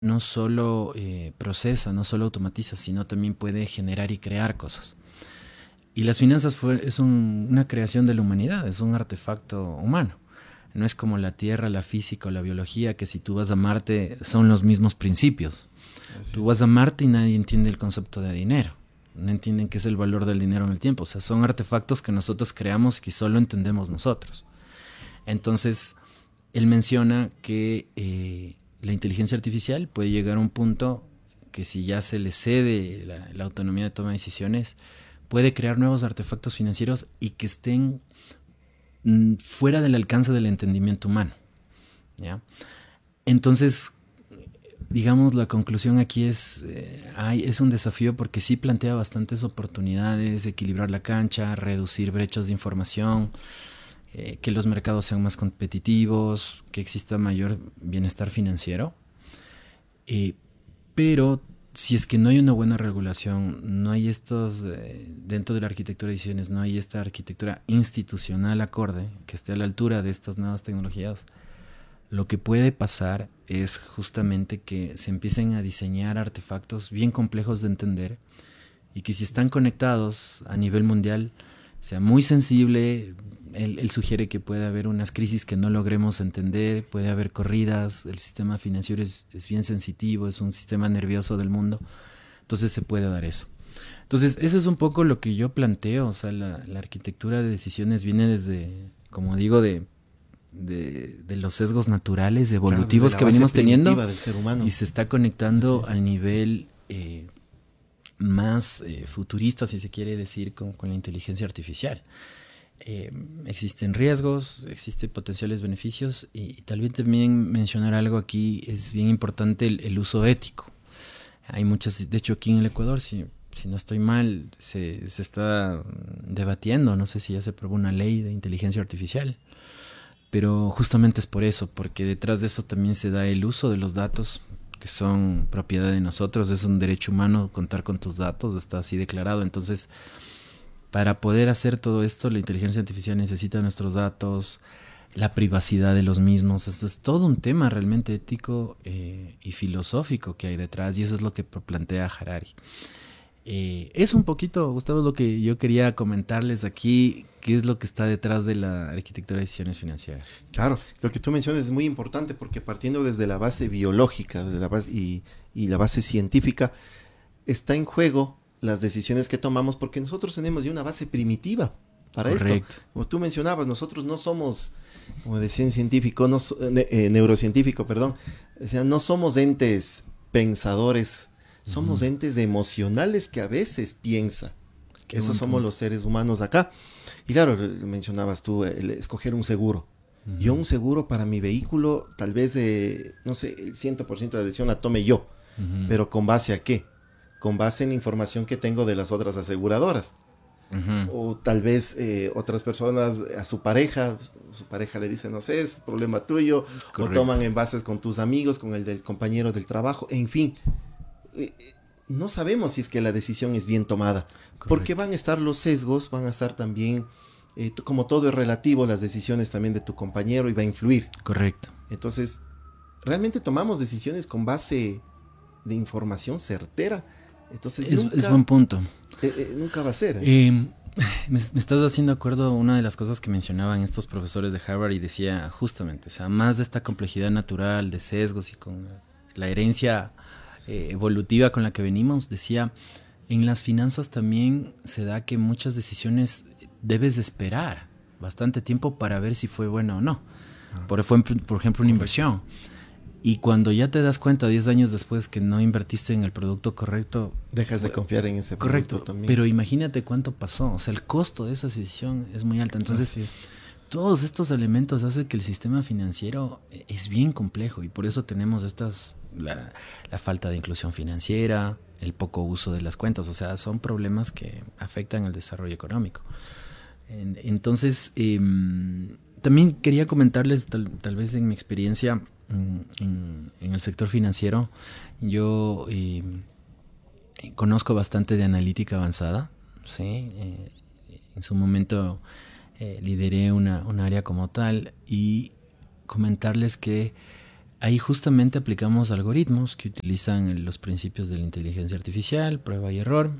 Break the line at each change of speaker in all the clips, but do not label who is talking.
no solo procesa, no solo automatiza, sino también puede generar y crear cosas. Y las finanzas una creación de la humanidad, es un artefacto humano. No es como la Tierra, la física o la biología, que si tú vas a Marte son los mismos principios.
Así
Tú
es.
vas a Marte y nadie entiende el concepto de dinero. No entienden qué es el valor del dinero en el tiempo. O sea, son artefactos que nosotros creamos y que solo entendemos nosotros. Entonces, él menciona que la inteligencia artificial puede llegar a un punto que si ya se le cede la autonomía de toma de decisiones, puede crear nuevos artefactos financieros y que estén fuera del alcance del entendimiento humano. ¿Ya? Entonces, digamos, la conclusión aquí es un desafío porque sí plantea bastantes oportunidades, equilibrar la cancha, reducir brechas de información, que los mercados sean más competitivos, que exista mayor bienestar financiero. Eh, pero si es que no hay una buena regulación, no hay dentro de la arquitectura de decisiones, no hay esta arquitectura institucional acorde que esté a la altura de estas nuevas tecnologías, lo que puede pasar es justamente que se empiecen a diseñar artefactos bien complejos de entender y que si están conectados a nivel mundial sea muy sensible. Él sugiere que puede haber unas crisis que no logremos entender, puede haber corridas, el sistema financiero es bien sensitivo, es un sistema nervioso del mundo, entonces se puede dar eso. Entonces, eso es un poco lo que yo planteo, o sea, la arquitectura de decisiones viene desde, como digo, de los sesgos naturales,
Claro, desde
evolutivos
la
que
base
venimos teniendo
primitiva del ser
y
humano.
se está
Así
conectando
es.
al nivel más futurista, si se quiere decir, con la inteligencia artificial. Existen riesgos, existen potenciales beneficios y tal vez también mencionar algo aquí es bien importante el uso ético. Hay muchas, de hecho aquí en el Ecuador, si no estoy mal, se está debatiendo, no sé si ya se aprobó una ley de inteligencia artificial, pero justamente es por eso, porque detrás de eso también se da el uso de los datos que son propiedad de nosotros, es un derecho humano contar con tus datos, está así declarado. Entonces, para poder hacer todo esto, la inteligencia artificial necesita nuestros datos, la privacidad de los mismos. Esto es todo un tema realmente ético y filosófico que hay detrás, y eso es lo que plantea Harari. Es un poquito, Gustavo, lo que yo quería comentarles aquí, qué es lo que está detrás de la arquitectura de decisiones financieras.
Claro, lo que tú mencionas es muy importante porque partiendo desde la base biológica desde la base y la base científica, está en juego las decisiones que tomamos porque nosotros tenemos ya una base primitiva para esto.
Correcto.
Como tú mencionabas, nosotros no somos, como decía un científico, no, neurocientífico, perdón, o sea, no somos entes pensadores, somos
Ujú.
entes emocionales que a veces piensa.
Qué
Esos
buen
somos
punto.
los seres humanos acá. Y claro, mencionabas tú el escoger un seguro. Yo
Ujú.
un seguro para mi vehículo, tal vez, no sé, el 100% de la decisión la tome yo,
Ujú.
pero ¿con base a qué? Con base en la información que tengo de las otras aseguradoras.
Ujú.
O tal vez otras personas a su pareja le dice, no sé, es problema tuyo, o
Correcto.
toman en bases con tus amigos, con el del compañero del trabajo, en fin, no sabemos si es que la decisión es bien tomada, porque
Correcto.
van a estar los sesgos, van a estar también, como todo es relativo, las decisiones también de tu compañero y va a influir.
Correcto.
Entonces, realmente tomamos decisiones con base de información certera. Entonces,
Es buen punto.
nunca va a ser.
Eh, me estás haciendo acuerdo a una de las cosas que mencionaban estos profesores de Harvard y decía justamente, o sea, más de esta complejidad natural, de sesgos y con la herencia evolutiva con la que venimos, decía, en las finanzas también se da que muchas decisiones debes de esperar bastante tiempo para ver si fue buena o no. Por ejemplo, una
Correcto.
inversión. Y cuando ya te das cuenta 10 años después que no invertiste en el producto correcto,
Dejas de confiar en ese producto
correcto,
también.
pero imagínate cuánto pasó. O sea, el costo de esa decisión es muy alta. Entonces,
Así es.
todos estos elementos hacen que el sistema financiero es bien complejo y por eso tenemos la falta de inclusión financiera, el poco uso de las cuentas. O sea, son problemas que afectan al desarrollo económico. Entonces, también quería comentarles, tal vez en mi experiencia en el sector financiero, yo conozco bastante de analítica avanzada, ¿sí? En su momento lideré una área como tal y comentarles que Ahí justamente aplicamos algoritmos que utilizan los principios de la inteligencia artificial, prueba y error,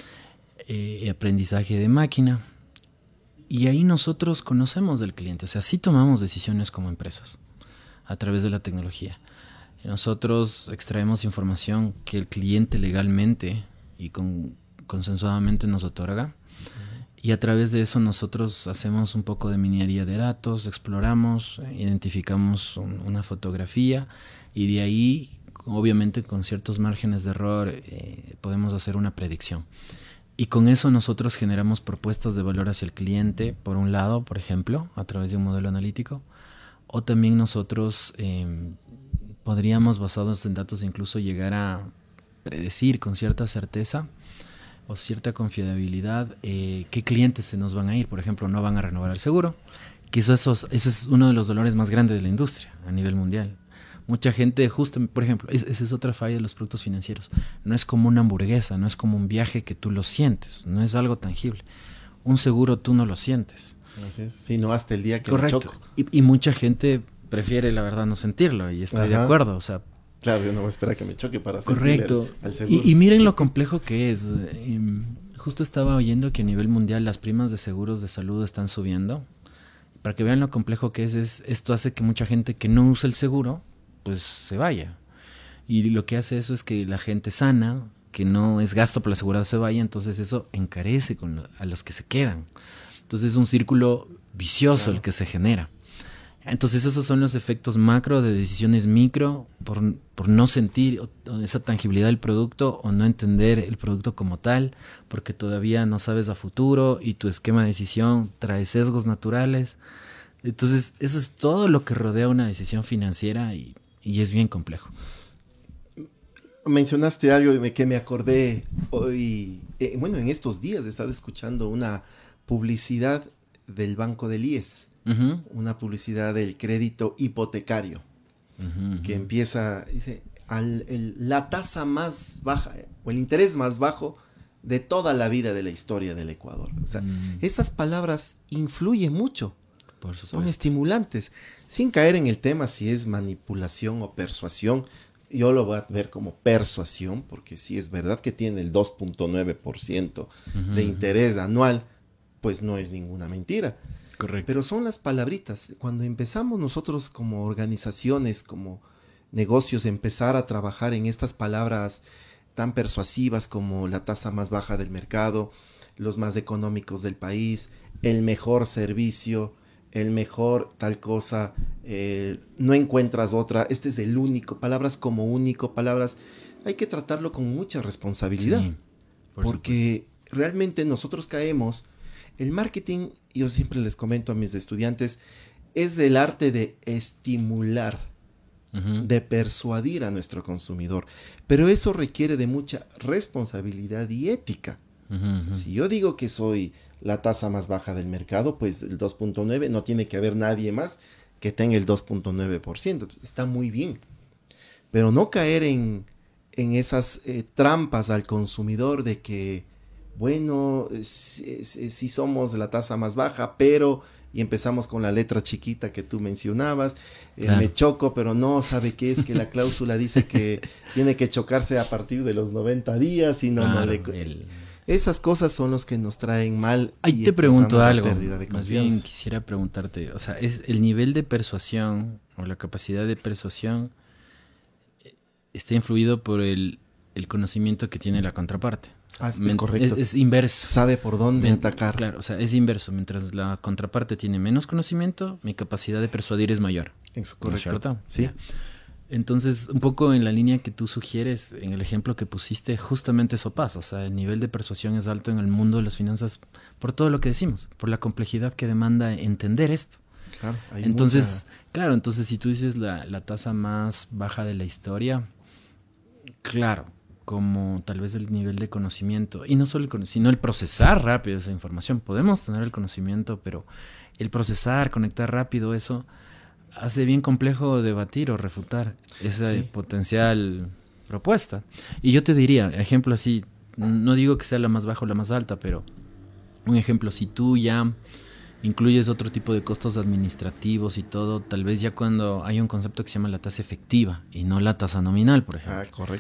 aprendizaje de máquina. Y ahí nosotros conocemos del cliente, o sea, sí tomamos decisiones como empresas a través de la tecnología. Nosotros extraemos información que el cliente legalmente y consensuadamente nos otorga. Y a través de eso nosotros hacemos un poco de minería de datos, exploramos, identificamos una fotografía y de ahí, obviamente con ciertos márgenes de error, podemos hacer una predicción. Y con eso nosotros generamos propuestas de valor hacia el cliente, por un lado, por ejemplo, a través de un modelo analítico, o también nosotros podríamos, basados en datos, incluso llegar a predecir con cierta certeza o cierta confiabilidad qué clientes se nos van a ir. Por ejemplo, no van a renovar el seguro, que eso es uno de los dolores más grandes de la industria a nivel mundial. Mucha gente, justo, por ejemplo, esa es otra falla de los productos financieros. No es como una hamburguesa, no es como un viaje que tú lo sientes, no es algo tangible. Un seguro tú no lo sientes.
Así es. Sí, no hasta el día que
Correcto.
me choco.
Y mucha gente prefiere, la verdad, no sentirlo, y estoy de acuerdo, o sea.
Claro, yo no voy a esperar que me choque para
correcto.
Al seguro.
Y miren lo complejo que es. Justo estaba oyendo que a nivel mundial las primas de seguros de salud están subiendo. Para que vean lo complejo que es, esto hace que mucha gente que no usa el seguro, pues se vaya. Y lo que hace eso es que la gente sana, que no es gasto por la seguridad, se vaya, entonces eso encarece a los que se quedan. Entonces es un círculo vicioso, claro, el que se genera. Entonces esos son los efectos macro de decisiones micro por no sentir esa tangibilidad del producto o no entender el producto como tal, porque todavía no sabes a futuro y tu esquema de decisión trae sesgos naturales. Entonces eso es todo lo que rodea una decisión financiera y es bien complejo.
Mencionaste algo que me acordé hoy, en estos días he estado escuchando una publicidad del Banco del IES. Una publicidad del crédito hipotecario que empieza, dice, la tasa más baja o el interés más bajo de toda la vida de la historia del Ecuador. O sea, esas palabras influyen mucho, son estimulantes, sin caer en el tema si es manipulación o persuasión. Yo lo voy a ver como persuasión, porque si es verdad que tiene el 2.9% de interés anual, pues no es ninguna mentira.
Correcto.
Pero son las palabritas. Cuando empezamos nosotros como organizaciones, como negocios, empezar a trabajar en estas palabras tan persuasivas como la tasa más baja del mercado, los más económicos del país, el mejor servicio, el mejor tal cosa, no encuentras otra, este es el único, palabras como único, palabras, hay que tratarlo con mucha responsabilidad, sí, porque realmente nosotros caemos. El marketing, yo siempre les comento a mis estudiantes, es el arte de estimular, de persuadir a nuestro consumidor. Pero eso requiere de mucha responsabilidad y ética. Si yo digo que soy la tasa más baja del mercado, pues el 2.9, no tiene que haber nadie más que tenga el 2.9%. Está muy bien. Pero no caer en esas trampas al consumidor de que bueno, sí somos la tasa más baja, pero, y empezamos con la letra chiquita que tú mencionabas, claro, me choco, pero no, ¿sabe qué? Es que la cláusula dice que tiene que chocarse a partir de los 90 días y no, claro, esas cosas son los que nos traen mal.
Ahí te pregunto algo, más bien quisiera preguntarte, o sea, ¿es el nivel de persuasión o la capacidad de persuasión está influido por el conocimiento que tiene la contraparte?
Es correcto.
Es inverso.
Sabe por dónde atacar.
Claro, o sea, es inverso. Mientras la contraparte tiene menos conocimiento, mi capacidad de persuadir es mayor.
Es correcto.
¿No es cierto?
Sí.
Ya. Entonces, un poco en la línea que tú sugieres, en el ejemplo que pusiste, justamente eso pasa. O sea, el nivel de persuasión es alto en el mundo de las finanzas por todo lo que decimos, por la complejidad que demanda entender esto.
Claro, hay
entonces, claro, entonces si tú dices la tasa más baja de la historia, claro, como tal vez el nivel de conocimiento, y no solo sino el procesar rápido esa información. Podemos tener el conocimiento, pero el procesar, conectar rápido, eso hace bien complejo debatir o refutar esa potencial propuesta. Y yo te diría, ejemplo así, no digo que sea la más baja o la más alta, pero un ejemplo, si tú ya incluyes otro tipo de costos administrativos y todo, tal vez ya cuando hay un concepto que se llama la tasa efectiva y no la tasa nominal, por ejemplo.